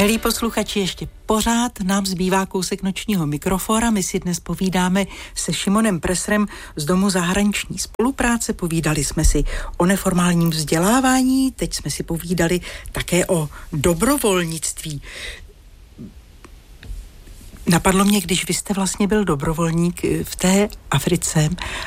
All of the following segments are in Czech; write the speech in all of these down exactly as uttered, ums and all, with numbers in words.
Milí posluchači, ještě pořád nám zbývá kousek nočního mikrofóra. My si dnes povídáme se Šimonem Presserem z Domu zahraniční spolupráce. Povídali jsme si o neformálním vzdělávání, teď jsme si povídali také o dobrovolnictví. Napadlo mě, když vy jste vlastně byl dobrovolník v té Africe,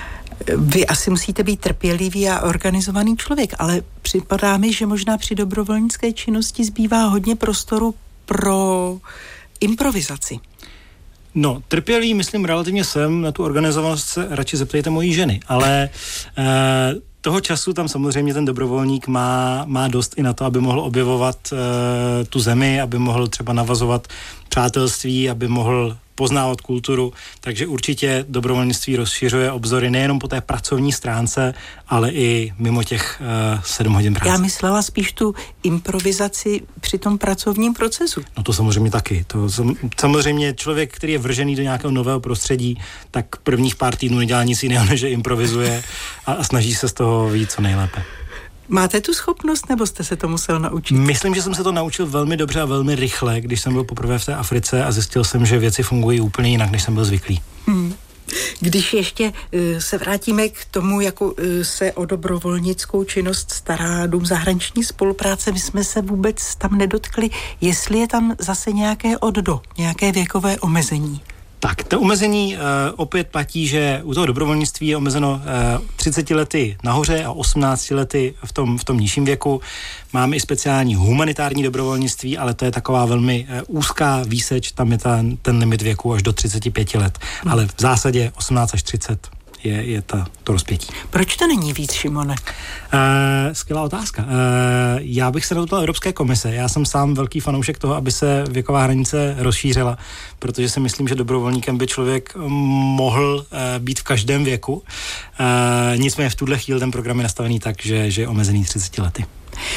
vy asi musíte být trpělivý a organizovaný člověk, ale připadá mi, že možná při dobrovolnické činnosti zbývá hodně prostoru pro improvizaci. No, trpělivý, myslím, relativně jsem, na tu organizovanost se radši zeptejte mojí ženy, ale eh, toho času tam samozřejmě ten dobrovolník má, má dost i na to, aby mohl objevovat eh, tu zemi, aby mohl třeba navazovat přátelství, aby mohl poznávat kulturu, takže určitě dobrovolnictví rozšiřuje obzory nejenom po té pracovní stránce, ale i mimo těch uh, sedm hodin práce. Já myslela spíš tu improvizaci při tom pracovním procesu. No to samozřejmě taky. To samozřejmě člověk, který je vržený do nějakého nového prostředí, tak prvních pár týdnů nedělá nic jiného, než že improvizuje a, a snaží se z toho vyjít co nejlépe. Máte tu schopnost, nebo jste se to musel naučit? Myslím, že jsem se to naučil velmi dobře a velmi rychle, když jsem byl poprvé v té Africe a zjistil jsem, že věci fungují úplně jinak, než jsem byl zvyklý. Hmm. Když ještě uh, se vrátíme k tomu, jako uh, se o dobrovolnickou činnost stará Dům zahraniční spolupráce, my jsme se vůbec tam nedotkli, jestli je tam zase nějaké od do, nějaké věkové omezení. Tak, to omezení uh, opět platí, že u toho dobrovolnictví je omezeno uh, třicet lety nahoře a osmnáct lety v tom, v tom nižším věku. Máme i speciální humanitární dobrovolnictví, ale to je taková velmi uh, úzká výseč, tam je ta, ten limit věku až do třicet pět let, hmm. ale v zásadě osmnáct až třicet je, je ta, to rozpětí. Proč to není víc, Šimone? Uh, skvělá otázka. Uh, já bych se dotkl Evropské komise. Já jsem sám velký fanoušek toho, aby se věková hranice rozšířila, protože si myslím, že dobrovolníkem by člověk mohl uh, být v každém věku. Uh, nicméně v tuhle chvíli ten program je nastavený tak, že, že je omezený třicet lety.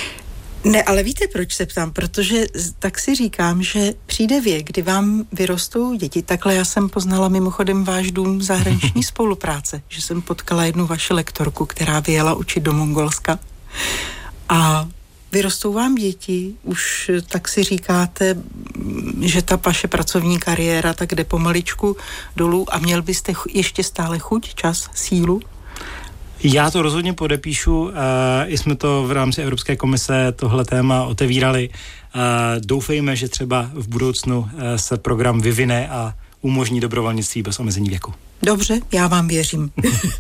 Ne, ale víte, proč se ptám? Protože tak si říkám, že přijde věk, kdy vám vyrostou děti. Takhle já jsem poznala mimochodem váš Dům zahraniční spolupráce, že jsem potkala jednu vaši lektorku, která vyjela učit do Mongolska. A vyrostou vám děti, už tak si říkáte, že ta vaše pracovní kariéra tak jde pomaličku dolů a měl byste ještě stále chuť, čas, sílu? Já to rozhodně podepíšu, uh, i jsme to v rámci Evropské komise tohle téma otevírali. Uh, doufejme, že třeba v budoucnu uh, se program vyvine a umožní dobrovolnictví bez omezení věku. Dobře, já vám věřím.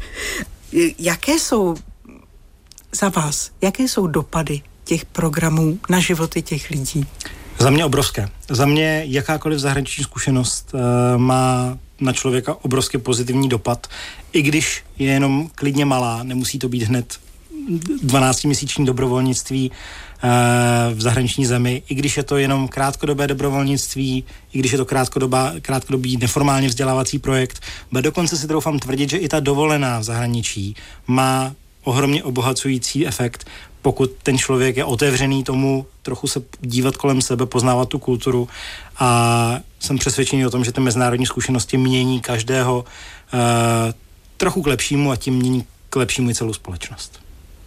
Jaké jsou za vás, jaké jsou dopady těch programů na životy těch lidí? Za mě obrovské. Za mě jakákoliv zahraniční zkušenost uh, má na člověka obrovský pozitivní dopad, i když je jenom klidně malá, nemusí to být hned dvanáctiměsíční dobrovolnictví uh, v zahraniční zemi, i když je to jenom krátkodobé dobrovolnictví, i když je to krátkodobá, krátkodobý neformálně vzdělávací projekt, ale dokonce si troufám tvrdit, že i ta dovolená v zahraničí má ohromně obohacující efekt, pokud ten člověk je otevřený tomu trochu se dívat kolem sebe, poznávat tu kulturu, a jsem přesvědčený o tom, že ty mezinárodní zkušenosti mění každého uh, trochu k lepšímu a tím mění k lepšímu i celou společnost.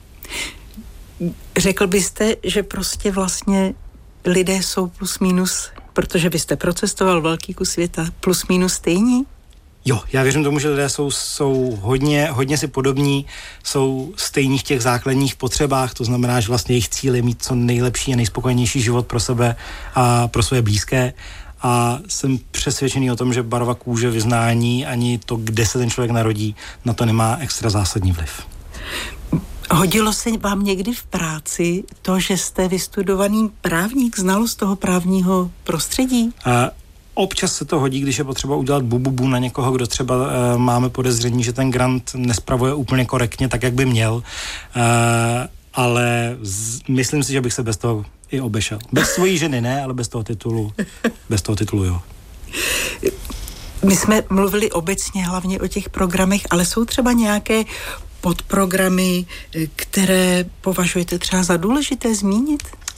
Řekl byste, že prostě vlastně lidé jsou plus minus, protože vy jste procestoval velký kus světa, plus minus stejní? Jo, já věřím tomu, že lidé jsou, jsou hodně, hodně si podobní, jsou stejní v těch základních potřebách, to znamená, že vlastně jejich cíl je mít co nejlepší a nejspokojenější život pro sebe a pro své blízké. A jsem přesvědčený o tom, že barva kůže, vyznání, ani to, kde se ten člověk narodí, na to nemá extra zásadní vliv. Hodilo se vám někdy v práci to, že jste vystudovaný právník, znalost toho právního prostředí? A občas se to hodí, když je potřeba udělat bububu na někoho, kdo třeba uh, máme podezření, že ten grant nespravuje úplně korektně, tak, jak by měl. Uh, ale z, myslím si, že bych se bez toho i obešel. Bez svojí ženy ne, ale bez toho titulu, bez toho titulu jo. My jsme mluvili obecně hlavně o těch programech, ale jsou třeba nějaké podprogramy, které považujete třeba za důležité zmínit?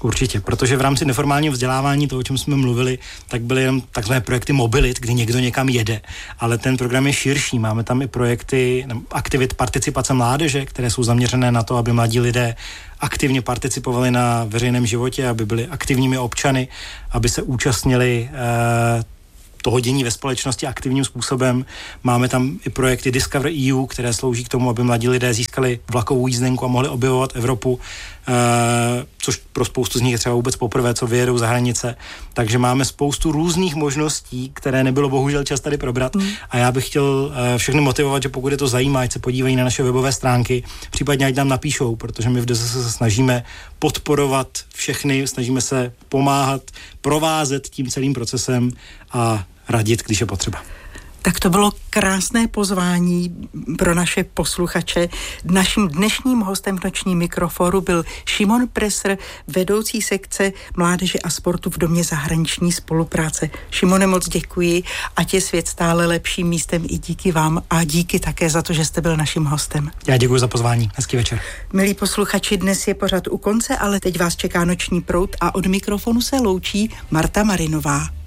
Určitě, protože v rámci neformálního vzdělávání, to, o čem jsme mluvili, tak byly jenom takzvané projekty mobilit, kdy někdo někam jede, ale ten program je širší. Máme tam i projekty aktivit participace mládeže, které jsou zaměřené na to, aby mladí lidé aktivně participovali na veřejném životě, aby byli aktivními občany, aby se účastnili eh, toho dění ve společnosti aktivním způsobem. Máme tam i projekty Discover E U, které slouží k tomu, aby mladí lidé získali vlakovou jízdenku a mohli objevovat Evropu, eh, což pro spoustu z nich je třeba vůbec poprvé, co vyjedou za hranice. Takže máme spoustu různých možností, které nebylo bohužel čas tady probrat. Mm. A já bych chtěl eh, všechny motivovat, že pokud je to zajímá, ať se podívají na naše webové stránky, případně ať nám napíšou, protože my v D Z S se snažíme podporovat všechny, snažíme se pomáhat, provázet tím celým procesem a radit, když je potřeba. Tak to bylo krásné pozvání pro naše posluchače. Naším dnešním hostem v nočním mikroforu byl Šimon Presser, vedoucí sekce mládeže a sportu v Domě zahraniční spolupráce. Šimone, moc děkuji, ať je svět stále lepším místem i díky vám a díky také za to, že jste byl naším hostem. Já děkuji za pozvání. Hezký večer. Milí posluchači, dnes je pořad u konce, ale teď vás čeká Noční proud a od mikrofonu se loučí Marta Marinová.